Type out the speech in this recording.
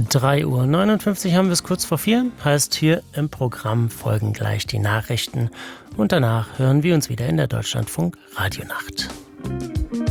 3:59 Uhr haben wir es kurz vor 4. Heißt, hier im Programm folgen gleich die Nachrichten. Und danach hören wir uns wieder in der Deutschlandfunk Radionacht.